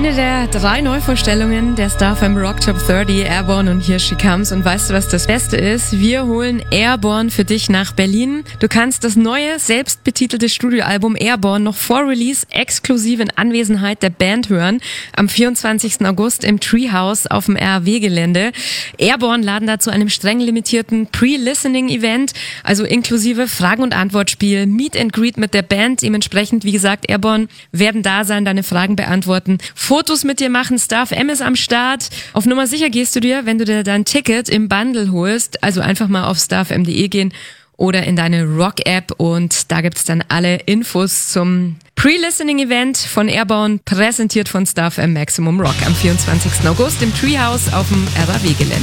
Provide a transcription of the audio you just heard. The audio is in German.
Eine der 3 Neuvorstellungen der StarFM Rock Top 30, Airborne und Here She Comes. Und weißt du, was das Beste ist? Wir holen Airborne für dich nach Berlin. Du kannst das neue, selbstbetitelte Studioalbum Airborne noch vor Release exklusiv in Anwesenheit der Band hören. Am 24. August im Treehouse auf dem RAW-Gelände. Airborne laden dazu einem streng limitierten Pre-Listening-Event, also inklusive Fragen- und Antwortspiel, Meet and Greet mit der Band. Dementsprechend, wie gesagt, Airborne werden da sein, deine Fragen beantworten, Fotos mit dir machen. StarFM ist am Start. Auf Nummer sicher gehst du dir, wenn du dir dein Ticket im Bundle holst. Also einfach mal auf starfm.de gehen oder in deine Rock-App und da gibt's dann alle Infos zum Pre-Listening-Event von Airborne, präsentiert von StarFM Maximum Rock am 24. August im Treehouse auf dem RAW-Gelände.